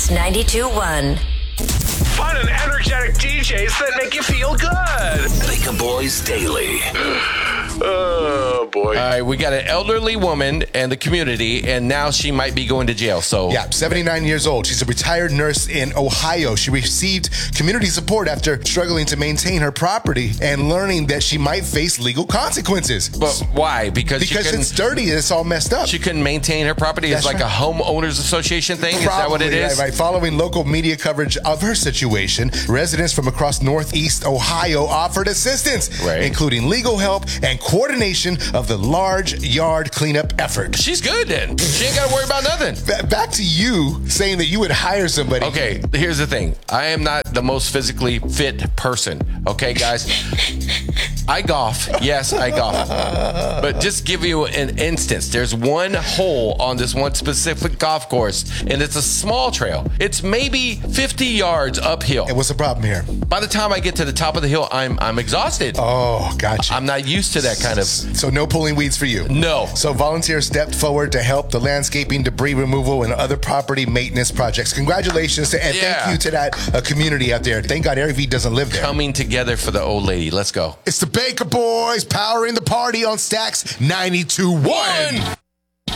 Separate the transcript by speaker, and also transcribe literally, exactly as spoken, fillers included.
Speaker 1: Stacks ninety-two one.
Speaker 2: Fun and energetic D Js that make you feel good.
Speaker 3: Baker Boys Daily.
Speaker 2: Oh, boy.
Speaker 4: All right, we got an elderly woman in the community, and now she might be going to jail. So
Speaker 5: Yeah, seventy-nine years old. She's a retired nurse in Ohio. She received community support after struggling to maintain her property and learning that she might face legal consequences.
Speaker 4: But why? Because,
Speaker 5: Because
Speaker 4: she couldn't,
Speaker 5: it's dirty and it's all messed up.
Speaker 4: she couldn't maintain her property. It's
Speaker 5: That's
Speaker 4: like
Speaker 5: right.
Speaker 4: a homeowners association thing. Is that what it
Speaker 5: Probably,
Speaker 4: is?
Speaker 5: Right, right. Following local media coverage of her situation, residents from across Northeast Ohio offered assistance,
Speaker 4: Right.
Speaker 5: including legal help and coordination of the large yard cleanup effort.
Speaker 4: She's good then. She ain't got to worry about nothing.
Speaker 5: Ba- Back to you saying that you would hire somebody.
Speaker 4: Okay, here's the thing. I am not the most physically fit person. Okay, guys? I golf. Yes, I golf. But just give you an instance. There's one hole on this one specific golf course, and it's a small trail. It's maybe fifty yards uphill.
Speaker 5: And what's the problem here?
Speaker 4: By the time I get to the top of the hill, I'm I'm exhausted.
Speaker 5: Oh, gotcha.
Speaker 4: I'm not used to that kind of...
Speaker 5: So no pulling weeds for you.
Speaker 4: No.
Speaker 5: So volunteers stepped forward to help the landscaping, debris removal, and other property maintenance projects. Congratulations to, and
Speaker 4: Yeah.
Speaker 5: thank you to that uh, community out there. Thank God Eric V doesn't live there.
Speaker 4: Coming together for the old lady. Let's go.
Speaker 5: It's the Baker Boys powering the party on Stacks ninety-two one.